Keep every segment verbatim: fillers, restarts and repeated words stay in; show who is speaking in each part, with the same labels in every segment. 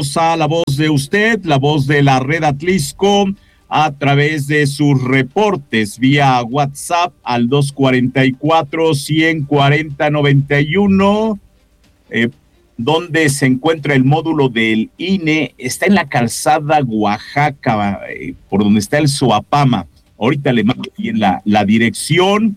Speaker 1: A la voz de usted, la voz de la Red Atlisco, a través de sus reportes vía WhatsApp al dos cuarenta y cuatro, ciento cuarenta, noventa y uno, eh, donde se encuentra el módulo del I N E. Está en la calzada Oaxaca, eh, por donde está el Soapama. Ahorita le mando bien la, la dirección.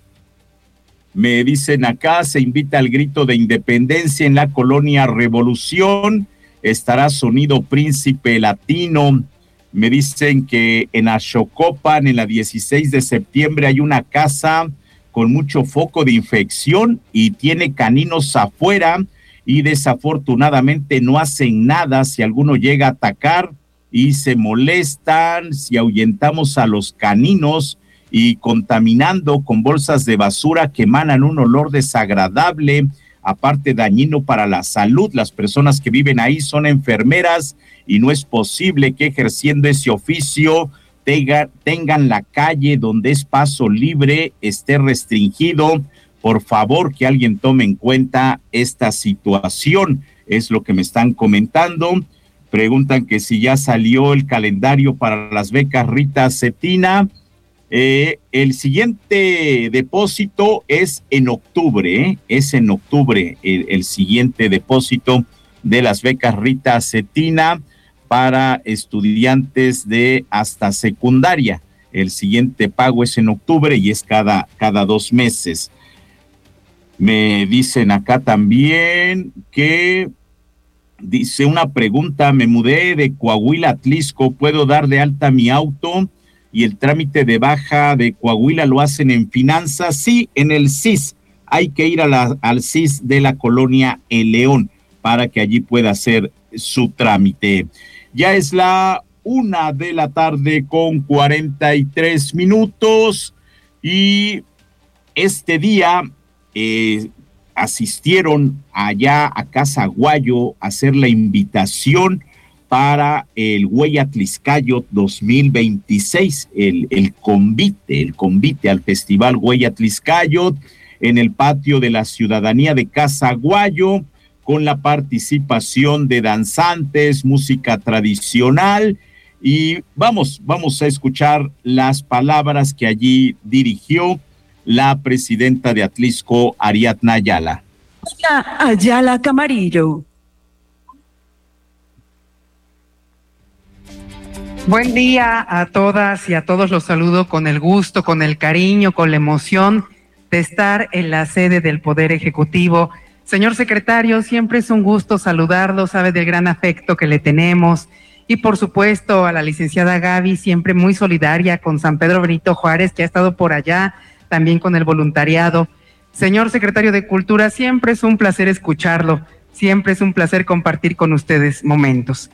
Speaker 1: Me dicen acá, se invita al grito de independencia en la colonia Revolución. Estará Sonido Príncipe Latino. Me dicen que en Axocopan, en la dieciséis de septiembre, hay una casa con mucho foco de infección y tiene caninos afuera y desafortunadamente no hacen nada si alguno llega a atacar y se molestan si ahuyentamos a los caninos y contaminando con bolsas de basura que emanan un olor desagradable, aparte dañino para la salud. Las personas que viven ahí son enfermeras y no es posible que ejerciendo ese oficio tenga, tengan la calle donde es paso libre esté restringido. Por favor, que alguien tome en cuenta esta situación, es lo que me están comentando. Preguntan que si ya salió el calendario para las becas Rita Cetina. Eh, el siguiente depósito es en octubre, ¿eh? es en octubre el, el siguiente depósito de las becas Rita Cetina para estudiantes de hasta secundaria. El siguiente pago es en octubre y es cada, cada dos meses. Me dicen acá también que, dice una pregunta, me mudé de Coahuila a Atlisco, ¿puedo dar de alta mi auto? Y el trámite de baja de Coahuila lo hacen en finanzas. Sí, en el C I S. Hay que ir a la, al C I S de la colonia El León para que allí pueda hacer su trámite. Ya es la una de la tarde con cuarenta y tres minutos y este día eh, asistieron allá a Casa Aguayo a hacer la invitación para el Hueyatliscayot dos mil veintiséis, el, el convite, el convite al Festival Hueyatliscayot en el patio de la Ciudadanía de Casa Aguayo, con la participación de danzantes, música tradicional, y vamos, vamos a escuchar las palabras que allí dirigió la presidenta de Atlisco, Ariadna Ayala.
Speaker 2: Ayala Camarillo.
Speaker 3: Buen día a todas y a todos, los saludo con el gusto, con el cariño, con la emoción de estar en la sede del Poder Ejecutivo. Señor secretario, siempre es un gusto saludarlo, sabe del gran afecto que le tenemos, y por supuesto a la licenciada Gaby, siempre muy solidaria con San Pedro Benito Juárez, que ha estado por allá, también con el voluntariado. Señor secretario de Cultura, siempre es un placer escucharlo, siempre es un placer compartir con ustedes momentos.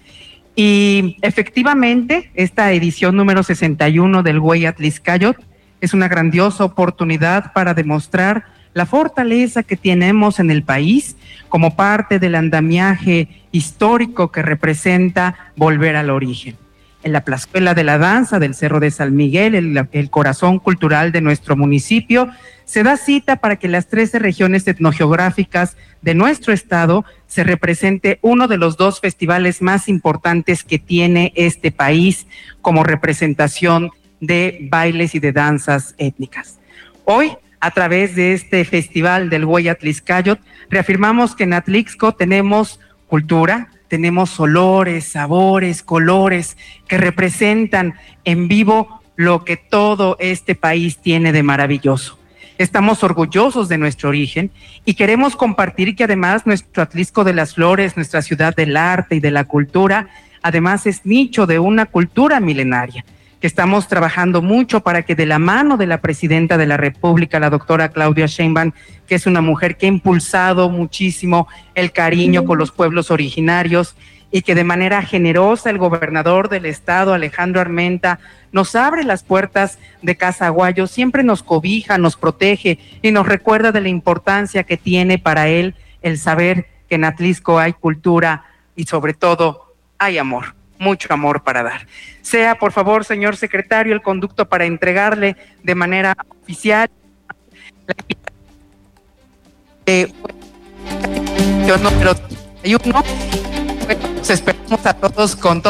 Speaker 3: Y efectivamente, esta edición número sesenta y uno del Hueyatliscayot es una grandiosa oportunidad para demostrar la fortaleza que tenemos en el país como parte del andamiaje histórico que representa volver al origen. En la Plazuela de la Danza del Cerro de San Miguel, el, el corazón cultural de nuestro municipio, se da cita para que las trece regiones etnogeográficas de nuestro estado se represente uno de los dos festivales más importantes que tiene este país como representación de bailes y de danzas étnicas. Hoy, a través de este festival del Hueyatliscayot, reafirmamos que en Atlixco tenemos cultura, tenemos olores, sabores, colores que representan en vivo lo que todo este país tiene de maravilloso. Estamos orgullosos de nuestro origen y queremos compartir que además nuestro Atlisco de las Flores, nuestra ciudad del arte y de la cultura, además es nicho de una cultura milenaria, que estamos trabajando mucho para que de la mano de la presidenta de la República, la doctora Claudia Sheinbaum, que es una mujer que ha impulsado muchísimo el cariño con los pueblos originarios, y que de manera generosa el gobernador del estado, Alejandro Armenta, nos abre las puertas de Casa Aguayo, siempre nos cobija, nos protege y nos recuerda de la importancia que tiene para él el saber que en Atlisco hay cultura y sobre todo hay amor, mucho amor para dar. Sea, por favor, señor secretario, el conducto para entregarle de manera oficial la invitación número treinta y uno Los esperamos a todos con todo.